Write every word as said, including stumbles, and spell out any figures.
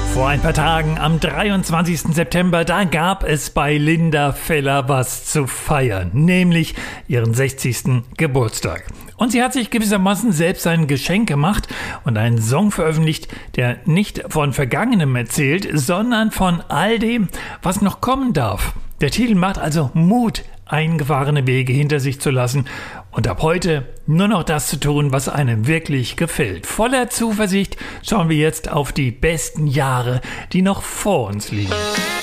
Vor ein paar Tagen, am dreiundzwanzigsten September, da gab es bei Linda Feller was zu feiern, nämlich ihren sechzigsten Geburtstag. Und sie hat sich gewissermaßen selbst ein Geschenk gemacht und einen Song veröffentlicht, der nicht von Vergangenem erzählt, sondern von all dem, was noch kommen darf. Der Titel macht also Mut, eingefahrene Wege hinter sich zu lassen und ab heute nur noch das zu tun, was einem wirklich gefällt. Voller Zuversicht schauen wir jetzt auf die besten Jahre, die noch vor uns liegen.